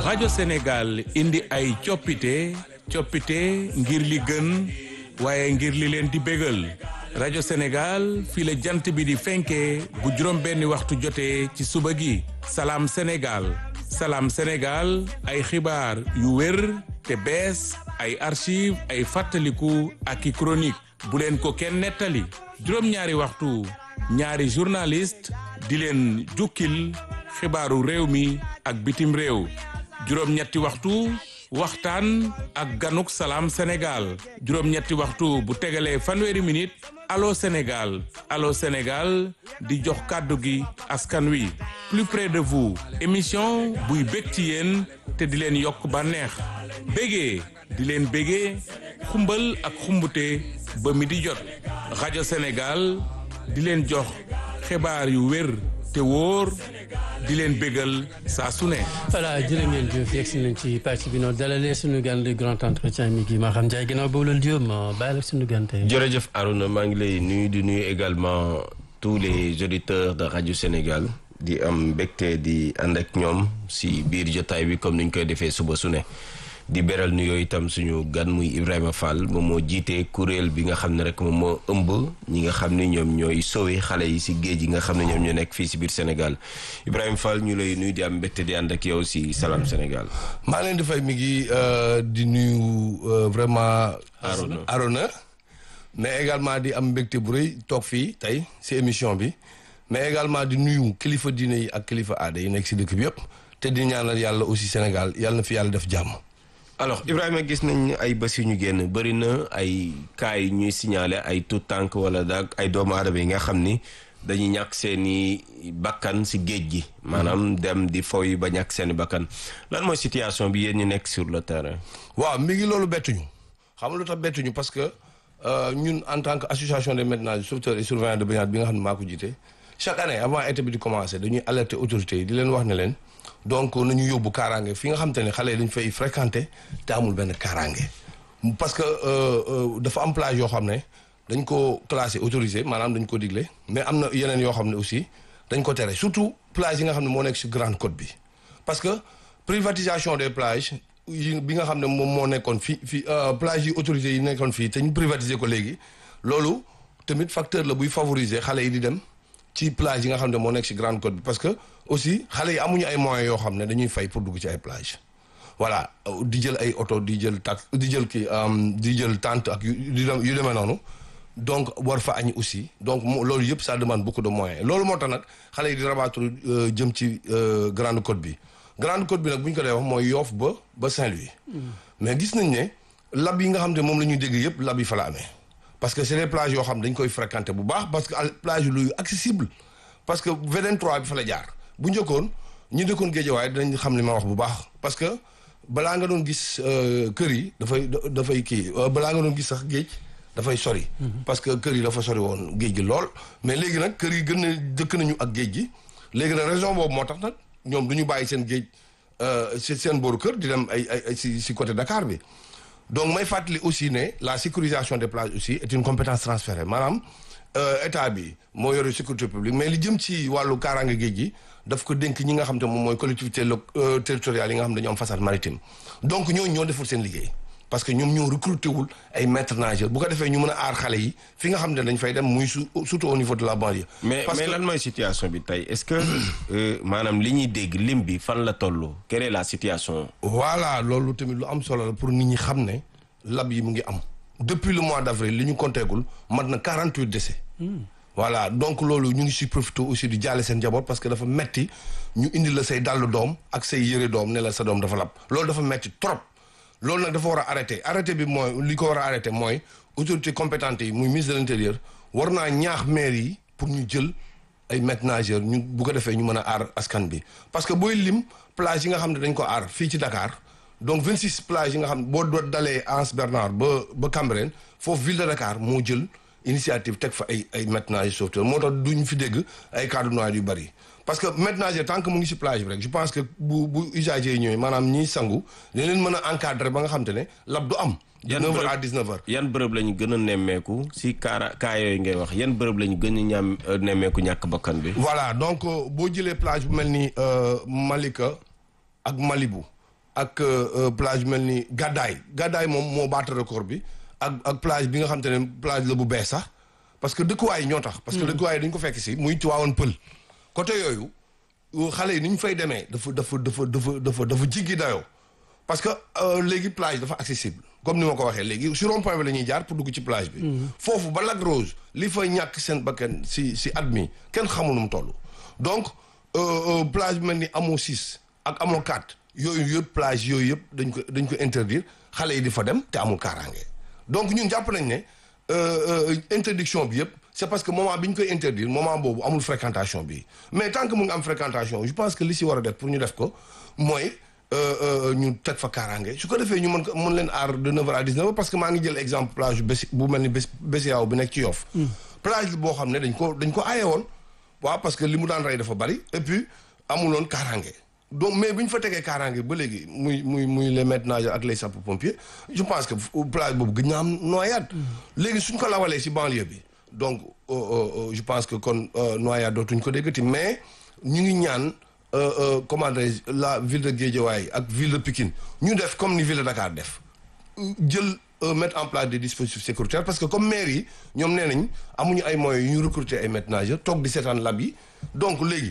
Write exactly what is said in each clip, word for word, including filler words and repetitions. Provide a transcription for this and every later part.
rajo Sénégal indi ay coppite coppite ngir li gën waaye ngir li leen di bégal rajo Sénégal fii la jant bi di fenkee bu juróom benni waxtu jotee ci suba gi salaam Sénégal salaam Sénégal ay xibaar yu wér te bees ay archive ay fàttaliku ak i chronique bu leen ko kenn nettali juróom-ñaari waxtu ñaari journaliste di leen jukkil xibaaru réew mi ak bitim réew juróom-ñetti waxtu waxtaan ak ganuk salaam Sénégal juróom-ñetti waxtu bu tegalee fanweeri minute allo Sénégal allo Sénégal di jox kàddu gi askan wi plus près de vous émission buy bég ci yéen te di leen yokk bànneex bégee di leen bégee xumbal ak xumbute ba mi di jot rajo Sénégal di leen jox xibaar yu wér te wóor di leen bégal saa su ne. voilà jërë ngeen jëf yegg si nañ ci pàcc bi noonu dalalee suñu gan le grand entretien mi gi Maham Ndiaye ginnaaw boobu la Diop ma bàyyi la suñu gan tey. jërëjëf Arouna maa ngi lay nuyu di nuyu également tous les auditeurs de rajo Sénégal di am mbégte di ànd ak ñoom si biir jotaay bi comme ni ñu koy defee suba su ne. di beral nuyoo itam suñu gan muy Ibrahima Fall moom moo jiite kuréel bi nga xam ne rek moom moo ëmb ñi nga xam ne ñoom ñooy sauver xale yi si géej yi nga xam ne ñoom ñoo nekk fii si biir Sénégal Ibrahima Fall ñu lay nuyu di am mbégte di ànd ak yow si Salam Sénégal. maa leen di fay mi ngi di nuyu vraiment. Arona Arona mais également di am mbégte bu rëy toog fii tey si émission bi mais également di nuyu kilifa diine yi ak kilifa aada yi nekk si dëkk bi yëpp te di ñaanal yàlla aussi Sénégal yàlla na fi yàlla def jàmm. alors Ibrahima gis nañ ay bés yu ñu génn bëri na ay cas yi ñuy signalé ay tout tànk wala daag ay doomu aadama yi nga xam ni dañuy ñàkk seeni bakkan si géej gi maanaam dem di foy ba ñàkk seeni bakkan lan mooy situation bi yéen ñu nekk sur le terrain. waaw mi ngi loolu bettuñu xam nga lu tax bettuñu parce que ñun en tant que association des maîtres nageurs sauveteurs et surveillants de baignade bi nga xam ne maa ko jiite chaque année avant été bi di commencé dañuy alerter autorités yi di leen wax ne leen. donc nañu yóbbu kaaraange fi nga xam te ne xale yi dañu fay fréquenter te amul benn kaaraange parce que dafa am plage yoo xam ne dañ ko classé autorisé maanaam dañ ko digle mais am na yeneen yoo xam ne aussi dañ ko tere surtout plage yi nga xam ne moo nekk ci grande côte bi parce que privatisation des plages yi bi nga xam ne moom moo nekkoon fii fii plage yi autorisé yi nekkoon fii te ñu privatiser ko léegi loolu tamit facteur la buy favoriser xale yi di dem ci plage yi nga xam ne moo nekk ci grande côte bi parce que aussi xale yi amuñu ay moyens yoo xam ne dañuy fay pour dugg ci ay plage voilà di jël ay oto di jël tax di jël kii di jël tente ak yu yu demee noonu donc war fa añ aussi donc loolu yëpp ça demande beaucoup de moyens loolu moo tax nag xale yi di rabattre jëm ci grande côte bi grande côte bi nag bu ñu ko dee wax mooy Yoff ba ba Saint-Louis mais gis nañ ne lab yi nga xam ne moom la ñuy dégg yëpp lab yi fa la amee parce que c'est des plages yoo xam dañ koy fréquenter bu baax parce que plage luy accessible parce que V vingt-trois bi fa la jaar bu njëkkoon ñu dëkkoon Guédiawaye dinañ xam li ma wax bu baax parce que balaa nga doon gis kër yi dafay dafay kii balaa nga doon gis sax géej dafay sori. parce que kër yi dafa sori woon géej gi lool. mais léegi nag kër yi gën a dëkk nañu ak géej gi léegi nag raison boobu moo tax nag ñoom du ñu bàyyi seen géej si seen booru kër di dem ay ay si si côté Dakar bi. donc may fàttali aussi ne la sécurisation des plages aussi est une compétence transférée maanaam état bi moo yore sécurité publique mais li jëm ci wàllu kaaraange géej gi daf ko dénk ñi nga xam te moom mooy collectivité territoriales yi nga xam ne dañoo am façade maritime donc ñooñu ñoo deful seen liggéey parce que ñoom ñoo recruté wul ay maîtres nageurs bu ko defee ñu mën a aar xale yi fi nga xam ne dañ fay dem muy surtout au niveau de la banlieue. mais mais lan mooy situation bi tey est-ce que maanaam li ñuy dégg lim bi fan la toll quelle est la situation. voilà loolu tamit lu am solo la pour nit ñi xam ne lab yi mu ngi am depuis le mois d'avril li ñu comptéegul mat na quarante-huit décès. voilà donc loolu ñu ngi si profité aussi di jaale seen njaboot parce que dafa metti ñu indi la say dàllu doom ak say yëre doom ne la sa doom dafa lab loolu dafa metti trop. loolu nag dafa war a arrêté arrêté bi mooy li ko war a arrêté mooy autorité compétente yi muy ministre de l'intérieur war naa ñaax maire yi pour ñu jël ay maîtres nageurs ñu bu ko defee ñu mën a aar askan bi parce que booy lim plage yi nga xam ne dañ ko aar fii ci Dakar donc vingt-six plages yi nga xam ne boo dalee Anse Bernard ba ba Cambérène foofu ville de Dakar moo jël initiative teg fa ay ay maîtres nageurs sauveteurs moo tax duñ fi dégg ay cas de noyade yu bari parce que maître nageur tant que mu ngi ci plage bi rek je pense que bu bu usagers yi ñëwee maanaam ñiy sangu dañ leen mën a encadrer ba nga xam te ne lab du am. neuf heures à dix-neuf heures. yan bërëb lañu gën a nemmeeku si kaara kaa yooyu ngay wax yan bërëb lañu gën a ñaam nemmeeku ñàkk bakkan bi. voilà donc boo jëlee plage bu mel ni Malika ak Malibu ak plage mel ni Gàddaay Gàddaay moom moo battre record bi ak ak plage bi nga xam te ne plage la bu bees sax parce que dëkkuwaay yi ñoo tax. parce que dëkkuwaay yi dañu ko fekk si muy Tivaouane Pël côté yooyu xale yi ni ñu fay demee dafa dafa dafa dafa dafa dafa jiggi dayoo parce que léegi plage dafa accessible comme ni ma ko waxee léegi sur rond-point bi la ñuy jaar pour dugg ci plage bi. foofu ba Lac Rose li fay ñàkk seen bakkan si si at mi kenn xamul nu mu toll. donc plage bi mel ni amoo six ak amoo quatre yooyu yëpp plage yooyu yëpp dañ ko dañ ko interdire xale yi di fa dem te amul kaaraange donc ñun jàpp nañ ne interdiction bi yëpp. c'est parce que moment bi ñu koy interdire moment boobu amul fréquentation bi mais tant que mu ngi am fréquentation je pense que li si war a def pour ñu def ko mooy ñu teg fa kaaraange su ko defee ñu mën ko mën leen aar de neuf heures à dix-neuf heures parce que maa ngi jël exemple plage bu bu mel ni bés Bessiaw bi nekk ci Yoff plage boo xam ne dañ ko dañ ko aaye woon waaw parce que li mu daan rey dafa bari et puis amuloon kaaraange donc mais bu ñu fa tegee kaaraange ba léegi muy muy muy les maîtres nageurs ak les sapeurs-pompiers je pense que plage boobu gën na am noyade léegi suñ ko lawalee si banlieue bi donc euh, euh, je pense que kon euh, noyade dootuñ ko déggati mais ñu ngi ñaan comment dirais-je la ville de Guédiawaye ak ville de Pikine ñu def comme ni ville de Dakar def jël mettre en place des dispositifs sécuritaires parce que comme maire yi ñoom nee nañ amuñu ay moyens yu ñu recruter ay maîtres nageurs toog di seetaan lab yi donc léegi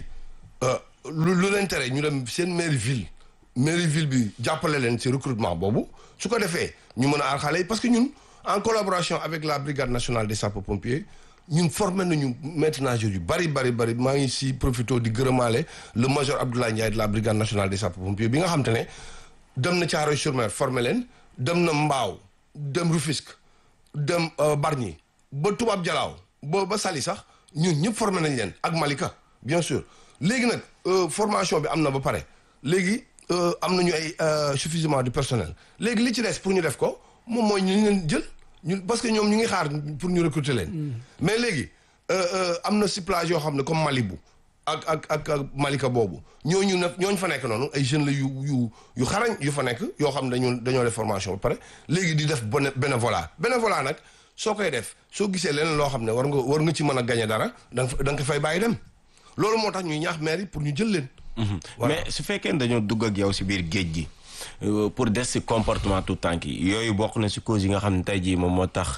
lu lu leen tere ñu dem seen mairie ville mairie ville bi jàppale leen ci recrutement boobu su ko defee ñu mën a aar xale yi parce que ñun en collaboration avec la brigade nationale des sapeurs-pompiers ñun formé nañu maîtres nageurs yu bari bari bari maa ngi si profité di gërëmaale le major Abdoulaye Ndiaye de la brigade nationale des sapeurs-pompiers bi nga xam te ne dem na Thiaroye-sur-Mer formé leen dem na Mbao dem Rufisque dem Bargny ba Toubab Dialaw ba ba Saly sax ñun ñëpp formé nañ leen ak Malika bien sûr léegi nag formation bi am na ba pare léegi am nañu ay suffisamment de personnel léegi li ci des pour ñu def ko moom mooy ñu leen jël ñu parce que ñoom ñu ngi xaar pour ñu recruter leen. mais léegi am na si plage yoo xam ne comme Malibu ak ak ak ak Malika boobu ñooñu ne ñooñu fa nekk noonu ay jeunes la yu yu yu xarañ yu fa nekk yoo xam ne dañoo dañoo def formation ba pare léegi di def béné bénévolat bénévolat nag soo koy def soo gisee leneen loo xam ne war nga war nga ci mën a gagner dara da nga da nga ko fay bàyyi dem loolu moo tax ñuy ñaax maire yi pour ñu jël leen. mais su fekkee ne dañoo dugg ak yow si biir géej gi. pour des si comportement tout tànk yi yooyu bokk na si cause yi nga xam ne tey jii moom moo tax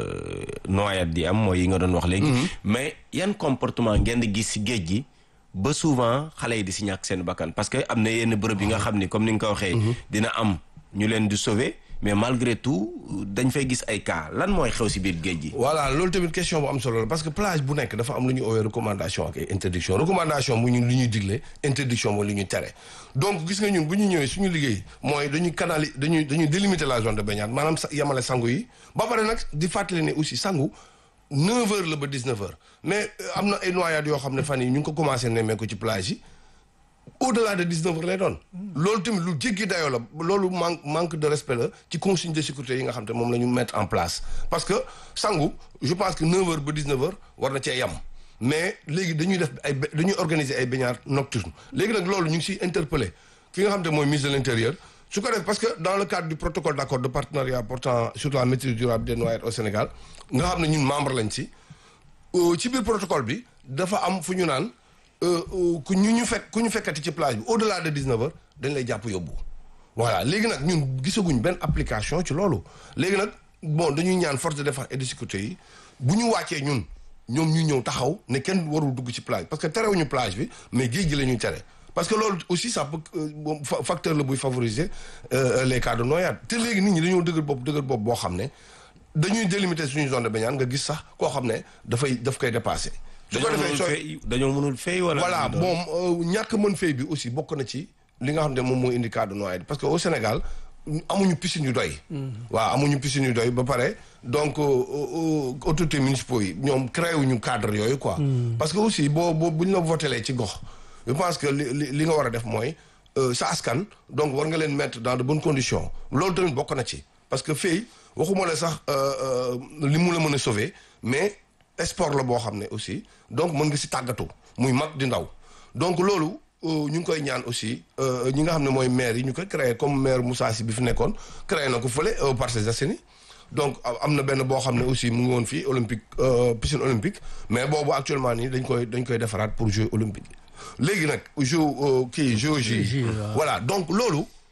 noyade di am mooy yi nga doon wax léegi. mais yan comportement ngeen di gis si géej gi ba souvent xale yi di si ñàkk seen bakkan parce que am na yenn bërëb yi nga xam ni comme ni nga ko waxee. dina am ñu leen di sauver mais malgré tout dañ fay gis ay cas lan mooy xew si biir géej gi. voilà loolu tamit question bu am solo la parce que plage bu nekk dafa am lu ñuy oowee recommandation ak ay interdiction recommandation bu ñu lu ñuy digle interdiction mooy lu ñuy tere donc gis nga ñun bu ñu ñëwee suñu liggéey mooy dañuy canali dañuy dañuy délimiter la zone de baignade maanaam yamale sangu yi ba pare nag di fàttali ne aussi sangu neuf heures la ba dix-neuf heures mais am na ay noyades yoo xam ne fan yi ñu ngi ko commencé nemmee ko ci plage yi au-delà de dix-neuf heures lay doon loolu tamit lu jéggi dayoo la loolu manque manque de respect la ci consigne de sécurité yi nga xam te moom la ñu mettre en place parce que sangu je pense que neuf heures ba dix-neuf heures war na cee yam mais léegi dañuy def ay dañuy organiser ay baignades nocturnes léegi nag loolu ñu ngi siy interpellé ki nga xam te mooy ministre de l'intérieur su ko def parce que dans le cadre du protocole d'accord de partenariat portant sur la maîtrise durable des noyades au Sénégal nga xam ne ñun membre lañ si ci biir protocole bi dafa am fu ñu naan ku ñu ñu fekk ku ñu fekkati ci plage bi au-delà de dix-neuf heures dañ lay jàpp yóbbu voilà léegi nag ñun gisaguñ benn application ci loolu léegi nag bon dañuy ñaan force de défense et de sécurité yi bu ñu wàccee ñun ñoom ñu ñëw taxaw ne kenn warul dugg ci plage parce que terewuñu plage bi mais géej gi la ñuy tere parce que loolu aussi ça peut facteur la buy favoriser les cas de noyade te léegi nit ñi dañoo dëgër bopp dëgër bopp boo xam ne dañuy délimiter suñu zone de baignade nga gis sax koo xam ne dafay daf koy dépasser. su ko defee sooy dañoo mënul fay wala. voilà moom ñàkk mën fay bi aussi bokk na ci li nga xam ne moom moo indi cas de noyade parce que au Sénégal amuñu piscine yu doy. waaw amuñu piscine yu doy ba pare donc autorités municipaux yi ñoom créé wuñu cadre yooyu quoi. parce que aussi boo boo bu ñu la votelee ci gox. je pense que li li nga war a def mooy sa askan donc war nga leen mettre dans de bonnes conditions loolu tamit bokk na ci parce que fay waxuma la sax li mu la mën a sauver mais. sport la boo xam ne aussi donc mën nga si tàggatu muy mag di ndaw donc loolu ñu ngi koy ñaan aussi ñi nga xam ne mooy maire yi ñu koy créé comme maire Moussa Sy bi fi nekkoon créé na ko fële Parcelles Assainies donc am na benn boo xam ne aussi mu ngi woon fii olympique piscine olympique mais boobu actuellement nii dañ koy dañ koy defaraat pour jeux olympiques léegi nag jeux kii géologie voilà donc loolu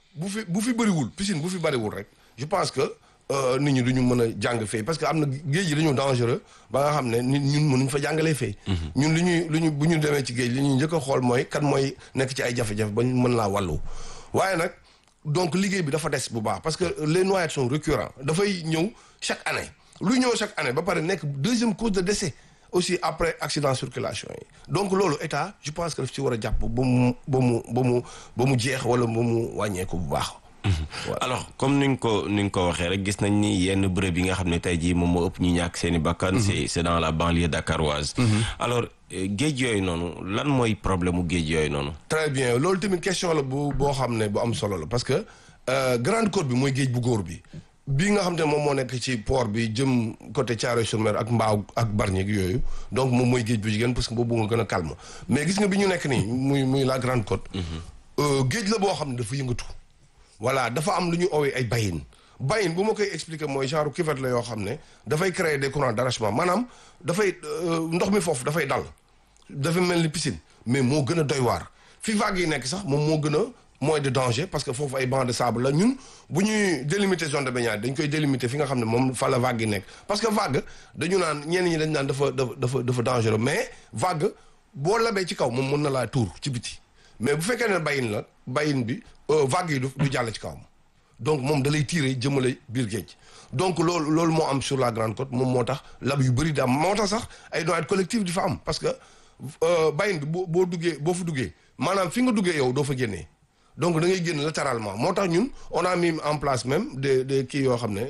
bu fi bu fi bëriwul piscine bu fi bëriwul rek je pense que nit ñi duñu mën a jàng fay parce que am na géej yi dañu dangereux ba nga xam ne nit ñun mënuñ fa jàngalee fay. ñun li ñuy lu ñu bu ñu demee ci géej li ñuy njëkk a xool mooy kan mooy nekk ci ay jafe-jafe ba ñu mën laa wàllu waaye nag donc liggéey bi dafa des bu baax parce que les noyades sont récurrents dafay ñëw chaque année lu ñëw chaque année ba pare nekk deuxième cause de décès aussi après accident circulation yi donc loolu état je pense que daf ci war a jàpp ba mu ba mu ba mu ba mu jeex wala ba mu wàññeeku bu baax. Voilà. Alors comme ni nga ko ni nga ko waxee rek gis nañ ni yenn bërëb yi nga xam ne tey jii moom moo ëpp ñu ñàkk seen i bakkan. c'est c'est dans la banlieue dakaroise. alors géej yooyu noonu lan mooy problème mu géej yooyu noonu. très bien loolu tamit question la bu boo xam ne bu am solo la parce que grande côte bi mooy géej bu góor bi bii nga xam ne moom moo nekk ci port bi jëm côté Thiaroye-sur-Mer ak Mbao ak Bargny yooyu donc moom mooy géej bu jigéen parce que boobu nga gën a calme mais gis nga bi ñu nekk nii muy muy la grande côte. géej la boo xam ne dafa yëngatu. voilà dafa am lu ñu owee ay bayin bayin bu ma koy expliquer mooy genre cuvette la yoo xam ne dafay créer des courants d'arrachement maanaam dafay ndox mi foofu dafay dal dafa mel ni piscine mais moo gën a doy waar fi vagues yi nekk sax moom moo gën a moins de danger parce que foofu ay bancs de sable la ñun bu ñuy délimiter zone de baignade dañ koy délimiter fi nga xam ne moom fa la vague yi nekk parce que vague dañu naan ñenn ñi dañ naan dafa dafa dafa dangereux mais vague boo labee ci kaw moom mën na laa tuur ci biti mais bu fekkee ne bayin la bayin bi vague yi du du jàll ci kawam donc moom da lay tirer jëmale biir géej donc loolu loolu moo am sur la grande côte moom moo tax lab yu bëri daam moo tax sax ay noyades collectives di fa am parce que bayin bi boo boo duggee boo fa duggee maanaam fi nga duggee yow doo fa génnee donc da ngay génn latéralement moo tax ñun on a mis en place même des des kii yoo xam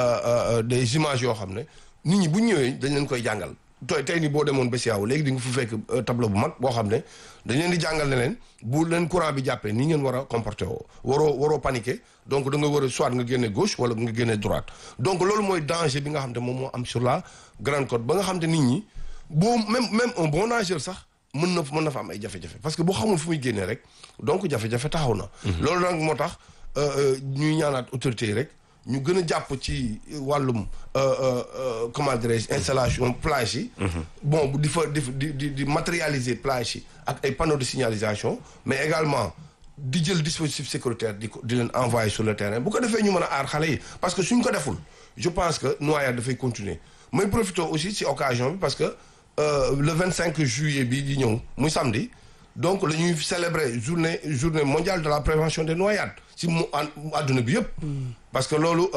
ne des images yoo xam ne nit ñi bu ñëwee dañ leen koy jàngal tey tey ni boo demoon ba Siaw léegi di nga fu fekk tableau bu mag boo xam ne dañ leen di jàngal ne leen bu leen courant bi jàppee ni ngeen war a comporter woo waroo waroo paniquer donc da nga war a soit nga génne gauche wala nga génne droite donc loolu mooy danger bi nga xam ne moom moo am sur la grande côte ba nga xam ne nit ñi boo même même un bon nageur sax mën na mën na fa am ay jafe-jafe parce que boo xamul fu muy génnee rek donc jafe-jafe taxaw na. loolu nag moo tax ñuy ñaanaat autorités yi rek. ñu gën a jàpp ci wàllum comment dirais-je installation plage yi. bon di fa di di di matérialiser plage yi ak ay panneaux de signalisation mais également di jël dispositif sécuritaire di ko di leen envoyer sur le terrain bu ko defee ñu mën a aar xale yi parce que suñ ko deful je pense que noyade dafay continuer may profiter aussi ci occasion bi parce que le vingt-cinq juillet bii di ñëw muy samedi. donc la ñuy célébrer journée journée mondiale de la prévention des noyades ci mu àdduna bi yëpp. parce que loolu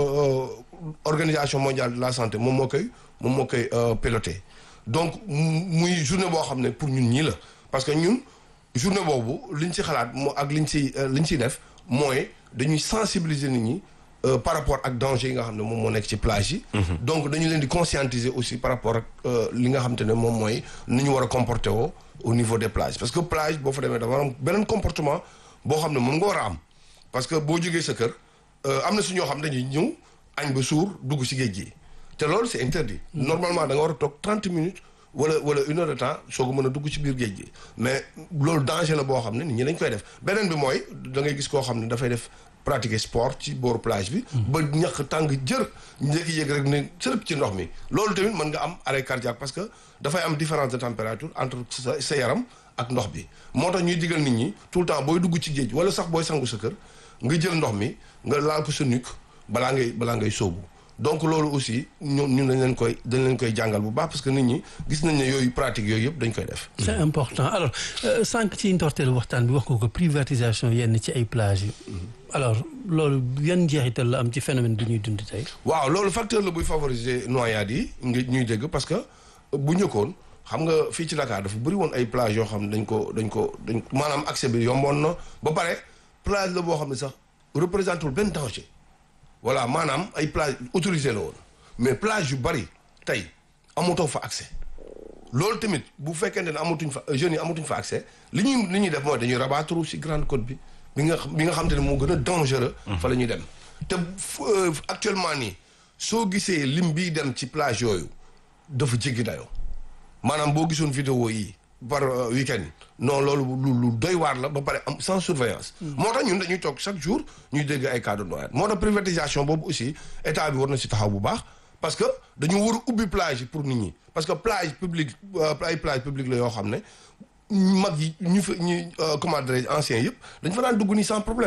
organisation mondiale de la santé moom moo koy moom moo koy piloté. donc muy journée boo xam ne pour ñun ñii la parce que ñun journée boobu liñ ci xalaat moo ak liñ ci liñ ciy def mooy dañuy sensibiliser nit ñi par rapport ak danger yi nga xam ne moom moo nekk ci plage yi. donc dañu leen di conscientiser aussi par rapport ak li nga xam te ne moom mooy ni ñu war a comporter woo. au niveau des plages parce que plage boo fa demee dafa am beneen comportement boo xam ne moom nga war a am parce que boo jógee sa kër am na su ñoo xam dañuy ñëw añ ba suur dugg ci géej gi te loolu c'est interdit. normalement da nga war a toog trente minutes wala wala une heure de temps soo ko mën a dugg ci biir géej gi mais loolu danger la boo xam ne nit ñi dañ koy def beneen bi mooy da ngay gis koo xam ne dafay def pratiquer sport ci booru plage bi. ba ñax tàng jër njëkk yéeg rek ne sërëb ci ndox mi. loolu tamit mën nga am arrêt cardiaque parce que dafay am différence de température entre sa sa yaram ak ndox bi moo tax ñuy digal nit ñi tout le temps booy dugg ci géej wala sax booy sangu sa kër nga jël ndox mi nga laal ko sa nuque balaa ngay balaa ngay sóobu. donc loolu aussi ñun ñun dañ leen koy dañ leen koy jàngal bu baax parce que nit ñi gis nañ ne yooyu pratique yooyu yëpp dañ koy def. c'est important alors sànq ci ndorteelu waxtaan bi wax ko ko privatisation yenn ci ay plages yi. alors loolu yan njeexital la am ci phénomène bi ñuy dund tey. waaw loolu facteur la buy favoriser noyade yi nga ñuy dégg parce que bu njëkkoon xam nga fii ci Dakar dafa bëri woon ay plage yoo xam ne dañ ko dañ ko dañ maanaam accès bi yomboon na ba pare plage la boo xam ne sax représenté wul benn danger. voilà maanaam ay plage autorisé la woon mais plage yu bari tey amatoo fa accès loolu tamit bu fekkee ne amatuñ fa jeunes yi amatuñ fa accès li ñuy li ñuy def mooy dañuy rabattre ci grande côte bi bi nga bi nga xam te ne moo gën a dangereux. fa la ñuy dem te actuellement nii soo gisee lim biy dem ci plage yooyu dafa jéggi dayoo maanaam boo gisoon vidéo yi par week-end non loolu lu lu doy waar la ba pare am sans surveillance. moo tax ñun dañuy toog chaque jour ñuy dégg ay cas de noyade moo tax privatisation boobu aussi état bi war na ci taxaw bu baax parce que dañu war a ubbi plage yi pour nit ñi parce que plage publique ay plage publique la yoo xam ne mag yi ñu fa ñu comment dirais-je anciens yëpp dañu fa daan dugg nii sans problème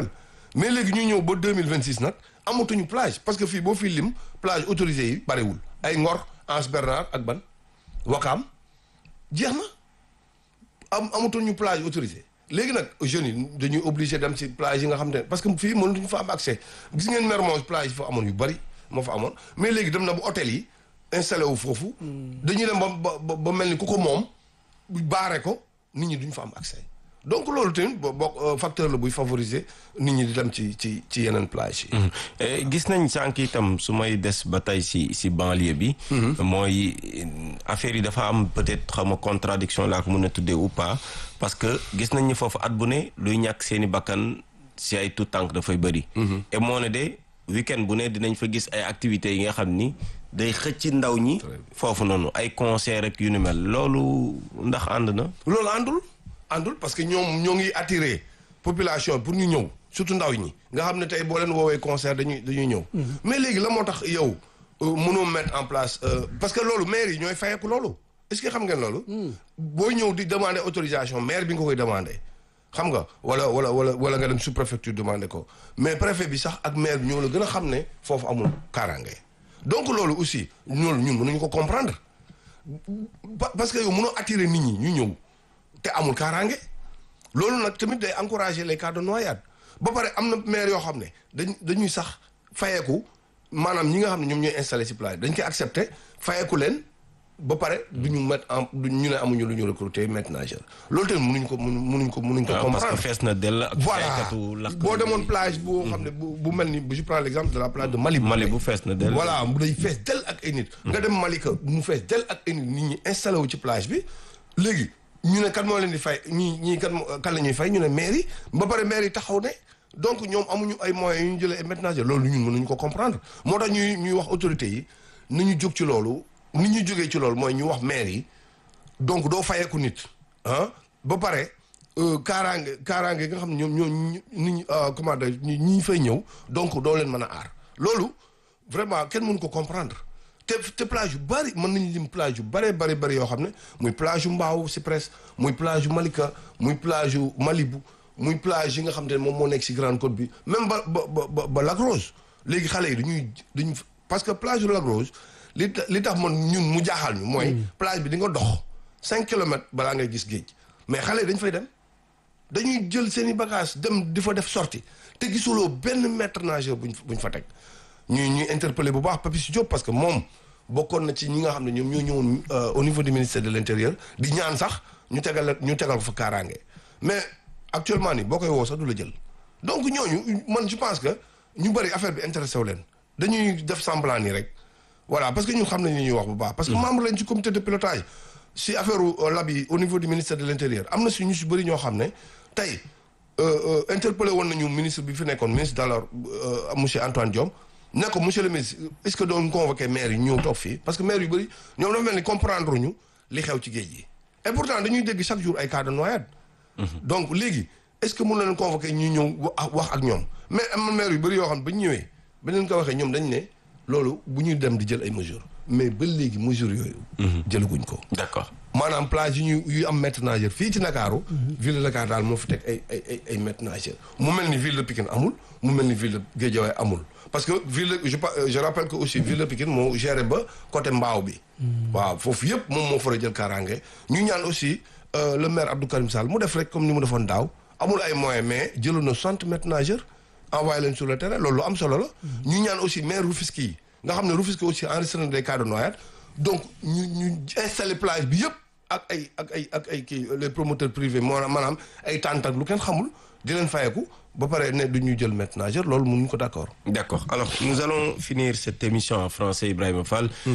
mais léegi ñu ñëw ba deux mille vingt six nag amatuñu plage parce que fii boo fii lim plage autorisée yi bariwul ay Ngor Anse Bernard ak ban Wakaam jeex na am amatuñu plage autorisée léegi nag jeunes yi dañuy obligé dem ci plage yi nga xam ne parce que fii mënuñu fa am accès gis ngeen Mermoz plage yi fa amoon yu bari moo fa amoon mais léegi dem na bu hôtel yi installé wu foofu dañuy dem ba ba ba mel ni ku ko moom baare ko nit ñi duñ fa am accès donc loolu tamit boo facteur la buy favoriser nit ñi di dem ci ci ci yeneen plage yi. gis nañ sànq itam su may des ba tey si si banlieue bi. mooy affaire yi dafa am peut-être xam nga contradiction laa ko mën a tuddee ou pas parce que gis nañ ni foofu at bu ne luy ñàkk seen i bakkan si ay tout tànk dafay bëri. et moo ne de week-end bu ne dinañ fa gis ay activités yi nga xam ni day xëcc ndaw ñi. foofu noonu ay concert ak yu ni mel loolu ndax ànd na. loolu àndul. àndul parce que ñoom ñoo ngi attirer population pour ñu ñëw surtout ndaw ñi nga xam ne tey boo leen woowee concert dañuy dañuy ñëw. mais léegi la moo tax yow mënoo mettre en place parce que loolu maire yi ñooy fayeku loolu est-ce que xam ngeen loolu. boo ñëw di demander autorisation maire bi nga koy demander xam nga wala wala wala wala nga dem sous-préfecture demander ko mais préfet bi sax ak maire bi ñoo la gën a xam ne foofu amul kaaraange donc loolu aussi ñun ñun mënuñu ko comprendre parce que yow mënoo attirer nit ñi ñu ñëw. te amul kaaraange loolu nag tamit day encourager les cas de noyade ba pare am na maire yoo xam ne dañ dañuy sax fayeeku maanaam ñi nga xam ne ñoom ñooy installé ci plage dañ koy accepter fayeeku leen ba pare du ñu mettre en ñu ne amuñu lu ñu recruter maître nageur loolu tamit mënuñ ko mënuñ ko mënuñ ko comprendre. parce que fees na dell ak voilà boo demoon plage boo xam ne bu bu mel ni je prends l'exemple de la plage de Malibu. Malibu fees na dell. voilà day fees dell ak ay nit. nga dem Malika mu fees dell ak ay nit nit ñi installé wu ci plage bi léegi. ñu ne kan moo leen di fay ñii ñii kan kan la ñuy fay ñu ne maire yi ba pare maire yi taxaw ne donc ñoom amuñu ay moyens yu ñu jëlee ay maîtres nageurs loolu ñun mënuñu ko comprendre moo tax ñuy ñuy wax autorités yi ni ñu jóg ci loolu ni ñu jógee ci loolu mooy ñu wax maire yi donc doo fayeeku nit ah ba pare kaaraange kaaraange nga xam ne ñoom ñoo nit ñi comment dire ñi fay ñëw donc doo leen mën a aar loolu vraiment kenn mënu ko comprendre. te te plage yu bari mën nañu lim plage yu bari bari bari yoo xam ne muy plage yu Mbao Cyprès muy plage yu Malika muy plage yu Malibu muy plage yi nga xam ne moom moo nekk ci Grande Côte bi même ba ba ba ba Lac Rose léegi xale yi dañuy dañuy parce que plage yu Lac Rose li li tax man ñun mu jaaxal ñu. mooy plage bi di nga dox cinq kilomètres balaa ngay gis géej mais xale yi dañ fay dem dañuy jël seen i bagages dem di fa def sortie te gisuloo benn maître nageur buñ buñ fa teg. ñuy ñuy interpellé bu baax Papis Diop parce que moom bokkoon na ci ñi nga xam ne ñoom ñoo ñëwoon au niveau du ministère de l'intérieur di ñaan sax ñu tegal ñu tegal ko fa kaaraange mais actuellement nii boo koy woo sax du la jël donc ñooñu man je pense que ñu bëri affaire bi intéressé wu leen dañuy def semblant nii rek voilà parce que ñun xam nañ li ñuy wax bu baax. parce que membre lañ ci comité de pilotage si affaire lab yi au niveau du ministère de l'intérieur am na si ñu si bëri ñoo xam ne tey interpellé woon nañu ministre bi fi nekkoon ministre d'alors monsieur Antoine Diome. ne ko monsieur le ministre est-ce que doon convoqué maire yi ñëw toog fii parce que maire yu bëri ñoom dafa mel ni comprendre ñu li xew ci géej gi et pourtant dañuy dégg chaque jour ay cas de noyade. donc léegi est-ce que mën na leen convoqué ñu ñëw wax ak ñoom mais am na maire yu bëri yoo xam ne ba ñu ñëwee ba leen ko waxee ñoom dañ ne loolu bu ñuy dem di jël ay mesures mais ba léegi mesures yooyu. jëlaguñ ko. d'accord maanaam plage yu ñu yu am maître nageur fii ci Ndakaaru. ville de Dakar daal moo fi teg ay ay ay ay maître nageur mu mel ni ville de Pikine amul mu mel ni ville de Guédiawaye amul. parce que ville je je rappelle que aussi ville de Pikine moo géré ba côté Mbao bi. waaw foofu yëpp moom moo fara jël kaaraange. ñu ñaan aussi le maire Abdou Karim Sall mu def rek comme ni mu defoon daaw amul ay moyens mais jëloon na soixante maîtres nageurs envoyé leen sur le terrain loolu lu am solo la. ñu ñaan aussi maire Rufisque yi nga xam ne Rufisque aussi enregistré na des cas de noyade donc ñu ñu installé plage bi yëpp ak ay ak ay ak ay kii les promoteurs privés moo maanaam ay tàntak lu kenn xamul di leen fayeku ba pare ne du ñuy jël maître nageur loolu mënuñu ko d'accord. D'accord. Alors nous allons finir cette émission en français, Ibrahima Fall, mm-hmm.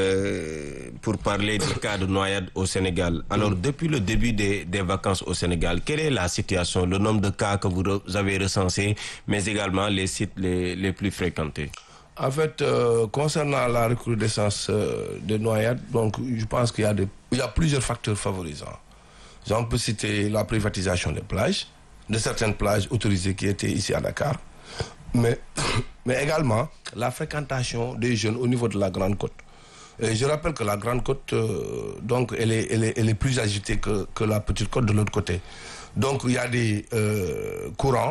euh, pour parler du cas de noyade au Sénégal. Alors mm-hmm. depuis le début des des vacances au Sénégal, quelle est la situation, le nombre de cas que vous avez recensés, mais également les sites les les plus fréquentés? En fait, euh, concernant la recrudescence euh, des noyades, donc je pense qu'il y a des il y a plusieurs facteurs favorisants. J'en peux citer la privatisation des plages, de certaines plages autorisées qui étaient ici à Dakar, mais, mais également la fréquentation des jeunes au niveau de la Grande Côte. Et je rappelle que la Grande Côte, euh, donc, elle est, elle, est, elle est plus agitée que, que la Petite Côte de l'autre côté. Donc, il y a des euh, courants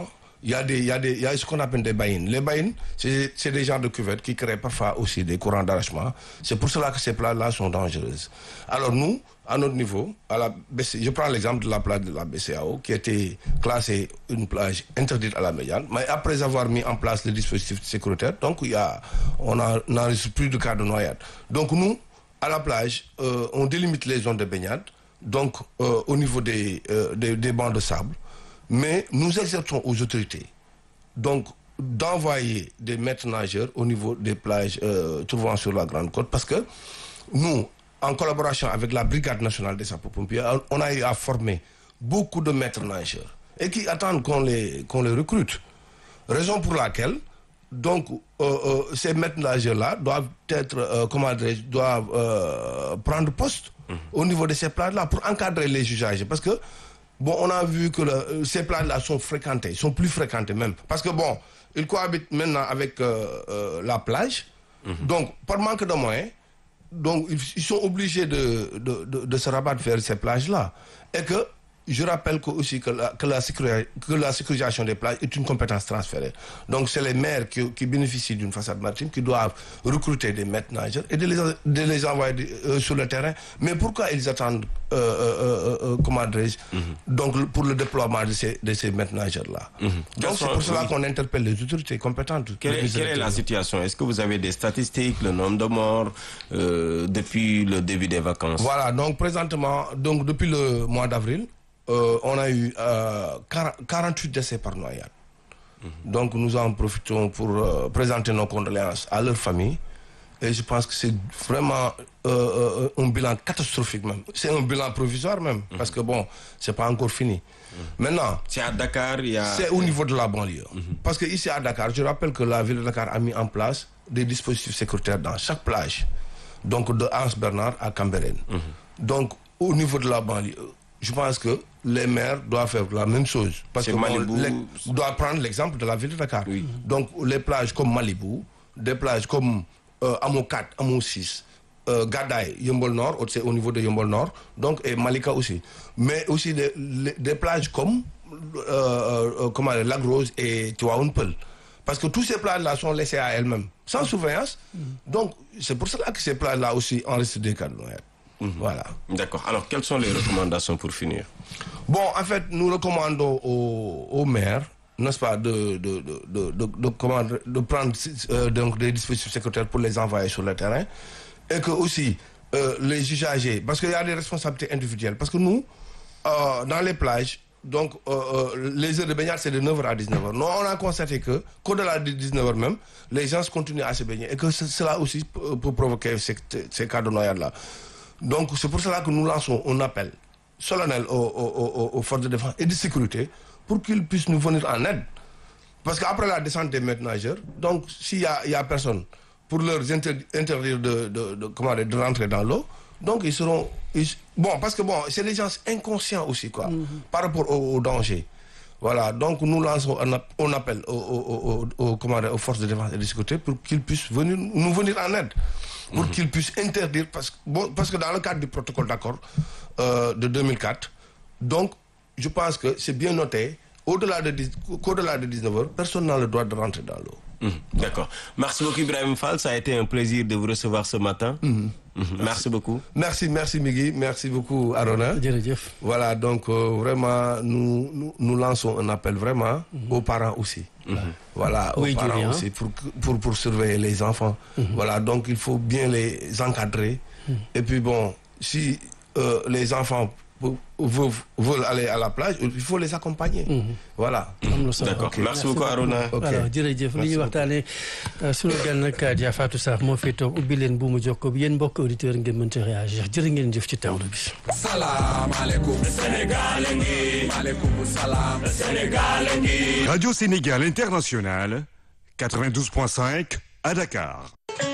il y a des, il y a des, il y a ce qu'on appelle des baïnes. Les baïnes, c'est, c'est des genres de cuvettes qui créent parfois aussi des courants d'arrachement. C'est pour cela que ces plages-là sont dangereuses. Alors nous, à notre niveau, à la B C, je prends l'exemple de la plage de la B C A O, qui a été classée une plage interdite à la médiane, mais après avoir mis en place le dispositif sécuritaire, donc il y a, on a, on n'enregistre plus de cas de noyade. Donc nous, à la plage, euh, on délimite les zones de baignade, donc euh, au niveau des, euh, des, des bancs de sable, mais nous exerçons aux autorités donc d'envoyer des maîtres nageurs au niveau des plages euh, trouvant sur la Grande Côte, parce que nous, en collaboration avec la Brigade nationale des sapeurs-pompiers, on a eu à former beaucoup de maîtres nageurs et qui attendent qu'on les, qu'on les recrute. Raison pour laquelle donc euh, euh, ces maîtres nageurs-là doivent être, euh, comment dirais-je, doivent euh, prendre poste mmh. au niveau de ces plages-là pour encadrer les usagers. Parce que, bon, on a vu que le, ces plages-là sont fréquentées, sont plus fréquentées même. Parce que, bon, ils cohabitent maintenant avec euh, euh, la plage. Mmh. Donc, par manque de moyens, donc, ils, ils sont obligés de, de, de, de se rabattre vers ces plages-là. Et que, je rappelle que aussi que la, que, la que la sécurisation des plages est une compétence transférée. Donc, c'est les maires qui, qui bénéficient d'une façade maritime qui doivent recruter des maîtres nageurs et de les, de les envoyer euh, sur le terrain. Mais pourquoi ils attendent, euh, euh, euh, comment dirais-je, mm-hmm. donc pour le déploiement de ces, de ces maîtres nageurs-là. Mm-hmm. Donc, c'est pour cela qu'on interpelle les autorités compétentes. Quelle est, quelle est la situation? Est-ce que vous avez des statistiques, le nombre de morts euh, depuis le début des vacances? Voilà, donc présentement, donc depuis le mois d'avril, Euh, on a eu euh, quarante-huit décès par noyade. Mmh. Donc nous en profitons pour euh, présenter nos condoléances à leurs familles. Et je pense que c'est vraiment euh, euh, un bilan catastrophique même. C'est un bilan provisoire même, mmh. parce que bon, c'est pas encore fini. Mmh. Maintenant, c'est à Dakar, il y a... c'est au niveau de la banlieue. Mmh. Parce que ici à Dakar, je rappelle que la ville de Dakar a mis en place des dispositifs sécuritaires dans chaque plage. Donc de Anse-Bernard à Cambérène. Mmh. Donc au niveau de la banlieue, je pense que les maires doivent faire la même chose. Parce qu'on doit prendre l'exemple de la ville de Dakar. Oui. Donc, les plages comme Malibu, des plages comme euh, Amo quatre, Amo six, euh, Gadaï, Yeumbeul Nord, c'est au niveau de Yeumbeul Nord, donc, et Malika aussi. Mais aussi des, des plages comme euh, euh, comment, Lac Rose et Tivaouane Peulh. Parce que tous ces plages-là sont laissées à elles-mêmes, sans surveillance. Mm. Donc, c'est pour cela que ces plages-là aussi enregistrent des cas de noyade. Mmh. Voilà. D'accord. Alors, quelles sont les recommandations pour finir? Bon, en fait, nous recommandons aux, aux maires, n'est-ce pas, de, de, de, de, de, de, de prendre euh, donc des dispositifs sécuritaires pour les envoyer sur le terrain. Et que aussi, euh, les usagers, parce qu'il y a des responsabilités individuelles. Parce que nous, euh, dans les plages, donc, euh, euh, les heures de baignade, c'est de neuf heures à dix-neuf heures. Nous, on a constaté que, qu'au-delà de dix-neuf heures même, les gens continuent à se baigner. Et que cela aussi peut provoquer ces, ces cas de noyade-là. Donc, c'est pour cela que nous lançons un appel solennel aux, aux, aux, aux forces de défense et de sécurité pour qu'ils puissent nous venir en aide. Parce qu'après la descente des maîtres nageurs, donc, s'il y a, il y a personne pour leur inter- interdire de, de, de, comment dire, de rentrer dans l'eau, donc ils seront... Ils, bon, parce que bon, c'est des gens inconscients aussi, quoi, mm-hmm. par rapport au, au danger. Voilà, donc nous lançons un, un appel aux, aux, aux, aux, comment dire, aux forces de défense et de sécurité pour qu'ils puissent venir, nous venir en aide. Pour mmh. qu'ils puissent interdire, parce que, bon, parce que dans le cadre du protocole d'accord euh, de deux mille quatre, donc je pense que c'est bien noté, au-delà de, qu'au-delà de dix-neuf heures, personne n'a le droit de rentrer dans l'eau. Mmh. D'accord. Merci beaucoup Ibrahim Fall, ça a été un plaisir de vous recevoir ce matin. Mmh. Mmh. Merci. merci beaucoup. Merci, merci Migui, merci beaucoup Arona. Voilà, donc euh, vraiment, nous, nous, nous lançons un appel vraiment mmh. aux parents aussi. Mmh. Voilà, aux oui, parents Julien. aussi, pour, pour, pour surveiller les enfants. Mmh. Voilà, donc il faut bien les encadrer. Mmh. Et puis bon, si euh, les enfants veulent, veulent aller à la plage, il faut les accompagner. Mmh. Voilà. Mmh. D'accord. Okay. Merci, Merci beaucoup Arona. Okay. Alors jërëjëf li ñuy waxtaanee sunu gan nag Dia Fatou Sarr moo fi toog ubbi leen bu mu jokkoo bi yéen mbokk auditeurs ngeen mën ci réagir jërë ngeen jëf ci teewlu bi. Salaamaaleykum Sénégal ngi maaleykum salaam Sénégal ngi. Radio Sénégal International quatre-vingt-douze point cinq à Dakar.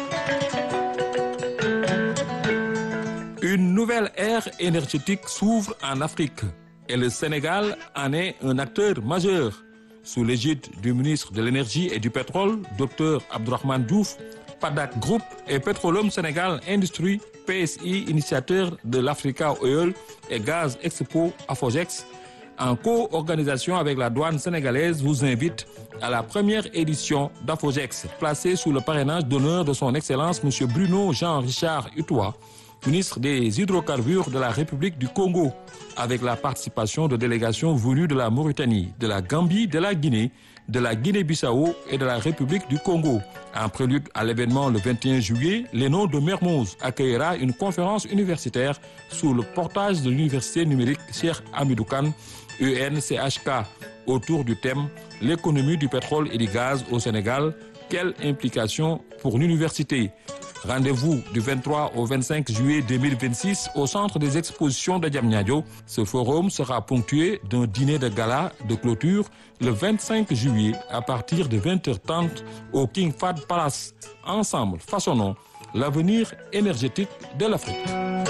Une nouvelle ère énergétique s'ouvre en Afrique et le Sénégal en est un acteur majeur. Sous l'égide du ministre de l'Énergie et du Pétrole, Dr Abdourahmane Diouf, PADAC Group et Petroleum Sénégal Industrie, P S I, initiateur de l'Africa Oil et Gaz Expo Afogex, en co-organisation avec la douane sénégalaise, vous invite à la première édition d'Afogex, placée sous le parrainage d'honneur de son Excellence M. Bruno Jean-Richard Utois, ministre des Hydrocarbures de la République du Congo, avec la participation de délégations venues de la Mauritanie, de la Gambie, de la Guinée, de la Guinée-Bissau et de la République du Congo. En prélude à l'événement le vingt et un juillet, l'E N O de Mermoz accueillera une conférence universitaire sous le portage de l'université numérique Cheikh Hamidou Kane, U N C H K, autour du thème « L'économie du pétrole et du gaz au Sénégal, quelle implication pour l'université ?» Rendez-vous du vingt-trois au vingt-cinq juillet deux mille vingt-six au centre des expositions de Diamniadio. Ce forum sera ponctué d'un dîner de gala de clôture le vingt-cinq juillet à partir de vingt heures trente au King Fahd Palace. Ensemble, façonnons l'avenir énergétique de l'Afrique.